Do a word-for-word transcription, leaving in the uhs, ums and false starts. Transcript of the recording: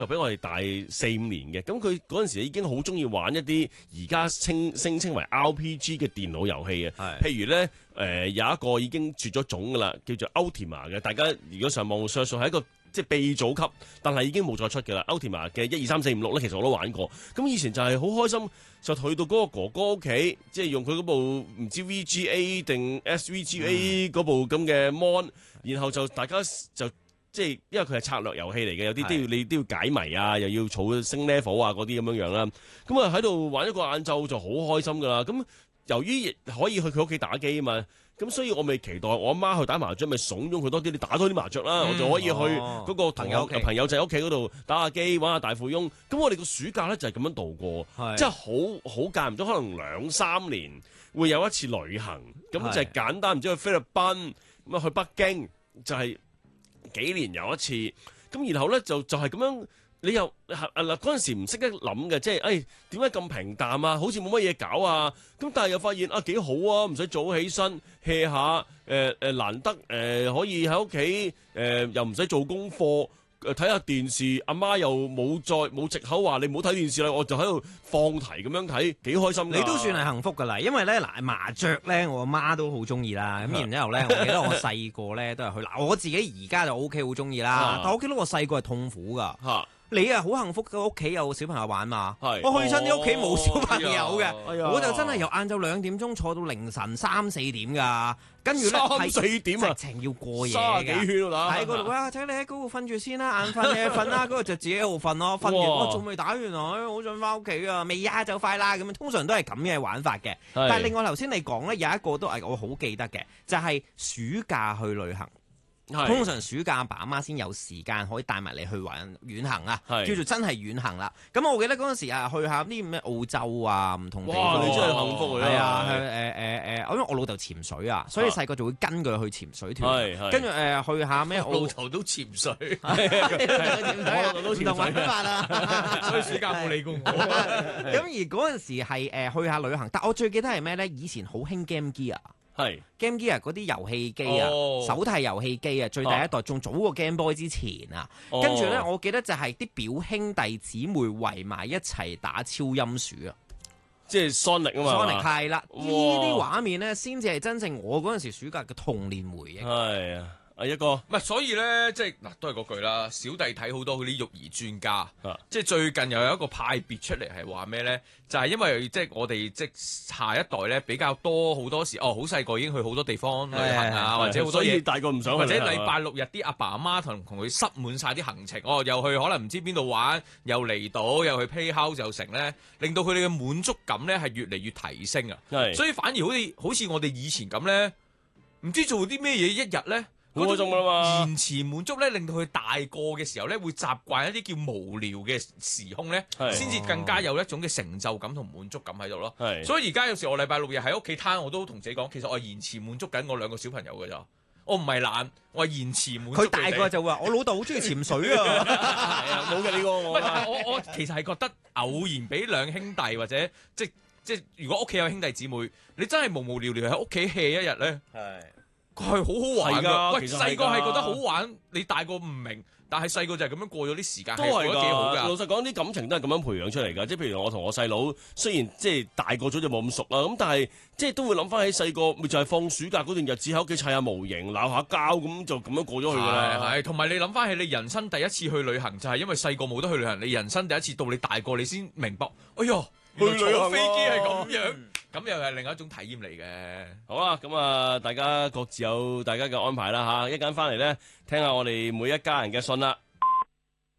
就比我哋大四五年嘅，咁佢嗰陣時已經好中意玩一啲而家稱聲稱為 R P G 嘅電腦遊戲啊。譬如咧，誒、呃、有一個已經絕咗種噶啦，叫做 Ultima 嘅。大家如果上網 search 係一個即係鼻祖級，但係已經冇再出嘅啦。Ultima 嘅一二三四五六咧，其實我都玩過。咁以前就係好開心，就去到嗰個哥哥屋企，即係用佢嗰部唔知 V G A 定 S V G A 嗰部咁嘅 mon，然後就大家就。即係因為佢係策略遊戲嚟嘅，有啲都要你都要解謎啊，又要儲升 level 啊嗰啲咁樣樣啦。咁啊喺度玩一個晏晝就好開心噶啦。咁由於可以去佢屋企打機啊嘛，咁所以我咪期待我阿媽去打麻雀，咪慫恿佢多啲，你打多啲麻雀啦，嗯、我就可以去嗰個朋友朋友仔屋企嗰度打下機，玩下大富翁。咁我哋個暑假咧就係咁樣度過，即係好好間唔中，可能兩三年會有一次旅行，咁就係簡單，唔知去菲律賓咁啊去北京就係、是。幾年有一次，咁然後咧就就係、是、咁樣，你又嗱嗰陣時唔識得諗嘅，即係誒點解咁平淡啊？好似冇乜嘢搞啊！咁但係又發現啊幾好啊，唔使早起身 hea 下，誒、呃、誒難得誒、呃、可以喺屋企誒又唔使做功課。誒睇下電視，阿媽又冇再冇藉口話你唔好睇電視啦，我就喺度放題咁樣睇，幾開心㗎。 你都算係幸福㗎啦，因為咧嗱麻雀咧，我阿媽都好中意啦。咁然之後咧，我記得我細個咧都係去嗱，我自己而家就 O K 好中意啦。但我記得我細個係痛苦㗎。嚇！你啊好幸福嘅屋企有小朋友玩嘛？我去親啲屋企冇小朋友嘅，哎、我就真係由晏晝兩點鐘坐到凌晨三四點㗎。跟住咧三四點啊， 直情要過夜嘅，幾圈啊！ 喺嗰度啊，請你喺嗰度瞓住先啦，眼瞓嘅瞓啦，嗰個就自己喺度瞓咯，瞓完我仲未打完啊，好想翻屋企啊，未啊就快啦咁樣，通常都係咁嘅玩法嘅。但係另外頭先你講咧有一個都係我好記得嘅，就係、是、暑假去旅行。通常暑假阿爸阿媽先有時間可以帶埋你去玩遠行啊，叫做真係遠行啦。咁我記得嗰陣時啊，去下啲咩澳洲啊，唔同地方。 哇！你真係幸福嚟啊！ 係啊，誒誒誒，因為我老豆潛水啊，所以細個就會跟佢去潛水團。跟住誒去下咩？ 我老豆都潛水， 我老豆都潛水，唔同玩法啊。 所以暑假冇理過我。 咁而嗰陣時係誒去下旅行，但我最記得係咩咧？以前好興 Game Gear。 係 Game Gear 嗰啲遊戲機啊，哦、手提遊戲機啊，最第一代仲、啊、早過 Game Boy 之前啊。哦、跟住咧，我記得就係啲表兄弟姊妹圍埋一齊打超音鼠啊， 即係 Sonic 啊嘛。 Sonic 係啦，呢啲畫面咧，先至係真正我嗰陣時暑假嘅童年回憶。 係啊。一個唔係，所以咧，即係嗱，都係嗰句啦。小弟睇好多嗰啲育兒專家，啊、即係最近又有一個派別出嚟，係話咩咧？就係、是、因為即係我哋即係下一代咧比較多好多時，哦，好細個已經去好多地方旅行啊，或者好多嘢， 大個唔想去， 或者禮拜六日啲阿爸阿媽同同佢塞滿晒啲行程，哦，又去可能唔知邊度玩，又離島，又去 Playhouse 又成咧，令到佢哋嘅滿足感咧係越嚟越提升啊！ 是所以反而好似好似我哋以前咁咧，唔知做啲咩嘢一日咧。 好開心㗎嘛！ 延遲滿足咧，令到佢大個嘅時候咧，會習慣一啲叫無聊嘅時空咧，先至更加有一種嘅成就感同滿足感喺度咯。 係， 所以而家有時我禮拜六日喺屋企攤，我都同自己講，其實我係延遲滿足緊我兩個小朋友㗎咋。我唔係懶，我係延遲滿足。 佢大個就話：我老豆好中意潛水啊！ 係啊，冇嘅呢個我。 我我其實係覺得偶然俾兩兄弟或者即即如果屋企有兄弟姊妹，你真係無無聊聊喺屋企 hea 一日咧。係。佢係好好玩㗎，喂！細個係覺得好玩，你大個唔明，但係細個就係咁樣過咗啲時間， 都係覺得幾好㗎。 老實講，啲感情都係咁樣培養出嚟㗎。即係譬如我同我細佬，雖然即係大個咗就冇咁熟啦，咁但係即係都會諗翻起細個，咪就係放暑假嗰段日子喺屋企砌下模型、鬧下交，咁就咁樣過咗去㗎啦。 係，同埋你諗翻起你人生第一次去旅行，就係因為細個冇得去旅行，你人生第一次到你大個，你先明白，哎呀，去坐飛機係咁樣。咁又係另一種體驗嚟嘅。 好啦，咁啊，大家各自有大家嘅安排啦嚇。一陣間翻嚟咧，聽下我哋每一家人嘅信啦。